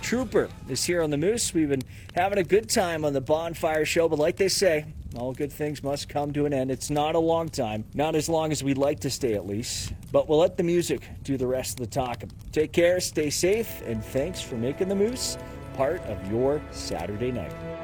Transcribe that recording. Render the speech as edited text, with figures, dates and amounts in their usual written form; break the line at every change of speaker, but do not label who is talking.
Trooper is here on the Moose. We've been having a good time on the Bonfire Show, but like they say, all good things must come to an end. It's not a long time, not as long as we'd like to stay at least, but we'll let the music do the rest of the talking. Take care, stay safe, and thanks for making the Moose part of your Saturday night.